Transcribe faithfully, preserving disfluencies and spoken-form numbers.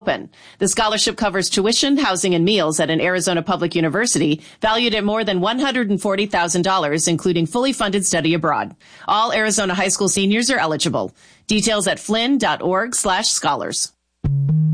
open. The scholarship covers tuition, housing, and meals at an Arizona public university valued at more than one hundred forty thousand dollars, including fully funded study abroad. All Arizona high school seniors are eligible. Details at flynn dot org slash scholars.